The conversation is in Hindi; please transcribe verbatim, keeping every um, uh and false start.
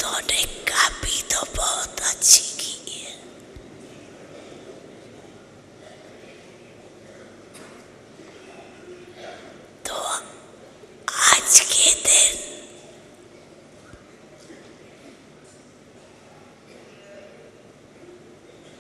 तूने कापी तो बहुत अच्छी की है। तो आज के दिन